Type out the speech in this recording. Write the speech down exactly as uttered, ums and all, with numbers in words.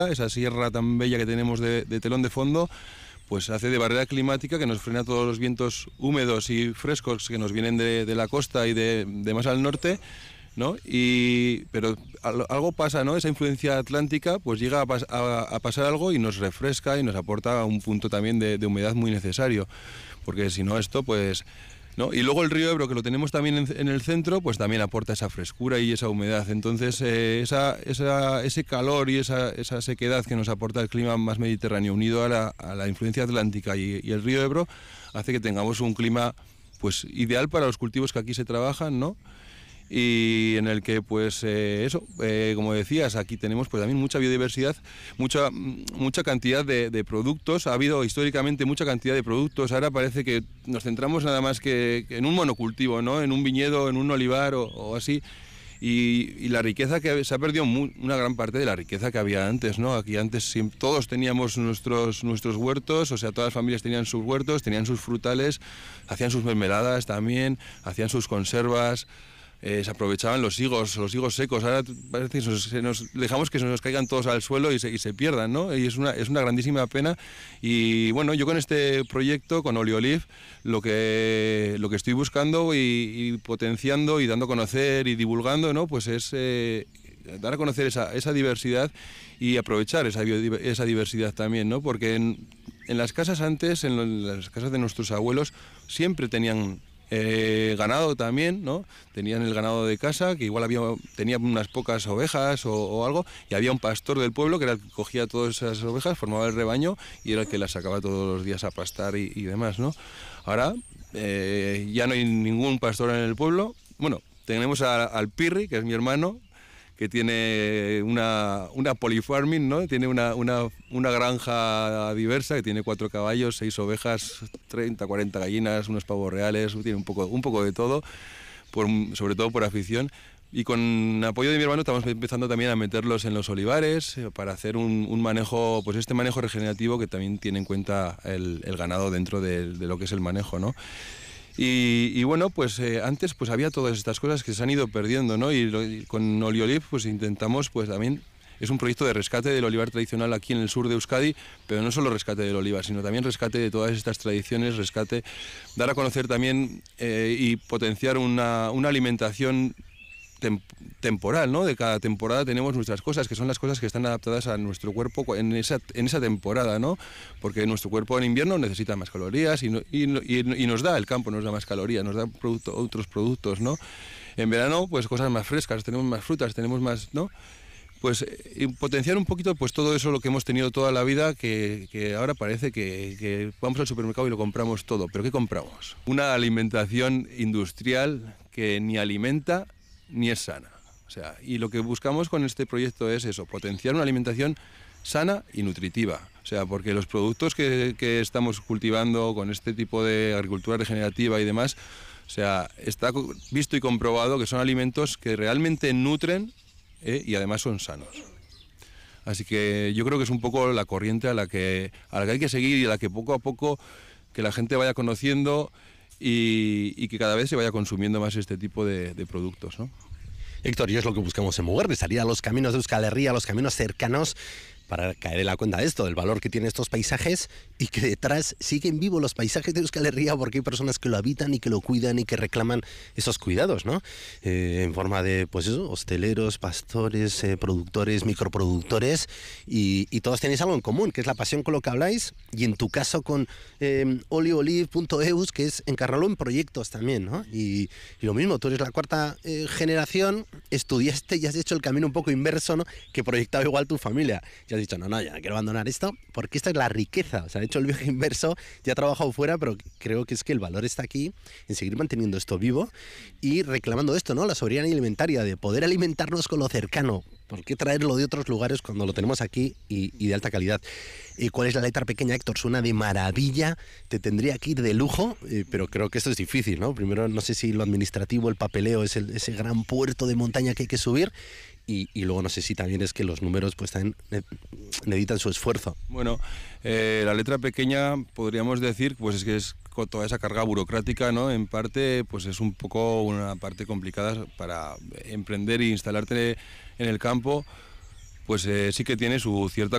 esa sierra tan bella que tenemos de, de telón de fondo, pues hace de barrera climática que nos frena todos los vientos húmedos y frescos que nos vienen de, de la costa y de, de más al norte, ¿no? Y, pero algo pasa, ¿no? Esa influencia atlántica pues llega a, pas, a, a pasar algo y nos refresca y nos aporta un punto también de, de humedad muy necesario, porque si no esto pues... ¿no? Y luego el río Ebro, que lo tenemos también en, en el centro, pues también aporta esa frescura y esa humedad. Entonces eh, esa, esa, ese calor y esa, esa sequedad que nos aporta el clima más mediterráneo unido a la, a la influencia atlántica y, y el río Ebro hace que tengamos un clima pues ideal para los cultivos que aquí se trabajan, ¿no? Y en el que pues eh, eso, eh, como decías, aquí tenemos pues también mucha biodiversidad, mucha, mucha cantidad de, de productos, ha habido históricamente mucha cantidad de productos, ahora parece que nos centramos nada más que en un monocultivo, ¿no? En un viñedo, en un olivar o, o así, y, y la riqueza que se ha perdido, muy, una gran parte de la riqueza que había antes, ¿no? Aquí antes siempre, todos teníamos nuestros, nuestros huertos, o sea, todas las familias tenían sus huertos, tenían sus frutales, hacían sus mermeladas también, hacían sus conservas. Eh, se aprovechaban los higos, los higos secos. Ahora parece que nos, se nos, dejamos que se nos caigan todos al suelo y se, y se pierdan, ¿no? Y es una, es una grandísima pena. Y bueno, yo con este proyecto, con Oliolive, lo que, lo que estoy buscando y, y potenciando y dando a conocer y divulgando, ¿no? Pues es eh, dar a conocer esa, esa diversidad y aprovechar esa, esa diversidad también, ¿no? Porque en, en las casas antes, en las casas de nuestros abuelos, siempre tenían... Eh, ganado también, ¿no? Tenían el ganado de casa, que igual había, tenía unas pocas ovejas o, o algo, y había un pastor del pueblo que era el que cogía todas esas ovejas, formaba el rebaño y era el que las sacaba todos los días a pastar y, y demás, ¿no? Ahora eh, ya no hay ningún pastor en el pueblo. Bueno, tenemos a, al Pirri, que es mi hermano, que tiene una, una polyfarming, ¿no? Tiene una, una, una granja diversa, que tiene cuatro caballos, seis ovejas, treinta, cuarenta gallinas, unos pavos reales, tiene un poco, un poco de todo, por, sobre todo por afición. Y con apoyo de mi hermano estamos empezando también a meterlos en los olivares para hacer un, un manejo, pues este manejo regenerativo que también tiene en cuenta el, el ganado dentro de, de lo que es el manejo, ¿no? Y, y bueno, pues eh, antes pues había todas estas cosas que se han ido perdiendo, ¿no? Y, lo, y con Oliolive pues intentamos pues también, es un proyecto de rescate del olivar tradicional aquí en el sur de Euskadi, pero no solo rescate del olivar, sino también rescate de todas estas tradiciones, rescate, dar a conocer también eh, y potenciar una, una alimentación tem temporal, ¿no? De cada temporada tenemos nuestras cosas, que son las cosas que están adaptadas a nuestro cuerpo en esa, en esa temporada, ¿no? Porque nuestro cuerpo en invierno necesita más calorías y, no, y, y, y nos da, el campo nos da más calorías, nos da producto, otros productos, ¿no? En verano, pues cosas más frescas, tenemos más frutas, tenemos más, ¿no? Pues eh, potenciar un poquito pues todo eso lo que hemos tenido toda la vida, que, que ahora parece que, que vamos al supermercado y lo compramos todo. ¿Pero qué compramos? Una alimentación industrial que ni alimenta ni es sana. O sea, y lo que buscamos con este proyecto es eso, potenciar una alimentación sana y nutritiva. O sea, porque los productos que, que estamos cultivando con este tipo de agricultura regenerativa y demás, o sea, está visto y comprobado que son alimentos que realmente nutren eh, y además son sanos. Así que yo creo que es un poco la corriente a la que, a la que hay que seguir y a la que poco a poco que la gente vaya conociendo y, y que cada vez se vaya consumiendo más este tipo de, de productos, ¿no? Héctor, y es lo que buscamos en Mujer, de salir a los caminos de Euskal Herria, a los caminos cercanos, para caer en la cuenta de esto, del valor que tienen estos paisajes y que detrás siguen vivos los paisajes de Euskal Herria porque hay personas que lo habitan y que lo cuidan y que reclaman esos cuidados, ¿no? Eh, en forma de, pues eso, hosteleros, pastores, eh, productores, microproductores y, y todos tenéis algo en común, que es la pasión con lo que habláis y en tu caso con eh, oliolive punto eus, que es encarnarlo en proyectos también, ¿no? Y, y lo mismo, tú eres la cuarta eh, generación, estudiaste y has hecho el camino un poco inverso, ¿no? Que proyectaba igual tu familia. Ya has dicho, no, no, ya quiero abandonar esto, porque esta es la riqueza. O sea, he hecho el viaje inverso, ya he trabajado fuera, pero creo que es que el valor está aquí en seguir manteniendo esto vivo y reclamando esto, ¿no? La soberanía alimentaria, de poder alimentarnos con lo cercano. ¿Por qué traerlo de otros lugares cuando lo tenemos aquí y, y de alta calidad? ¿Y cuál es la letra pequeña, Héctor? Suena de maravilla, te tendría que ir de lujo, eh, pero creo que esto es difícil, ¿no? Primero, no sé si lo administrativo, el papeleo, es el, ese gran puerto de montaña que hay que subir. Y, y luego no sé si también es que los números pues también necesitan su esfuerzo. Bueno, eh, la letra pequeña podríamos decir pues es que es con toda esa carga burocrática, ¿no? En parte pues es un poco una parte complicada para emprender e instalarte en el campo, pues eh, sí que tiene su cierta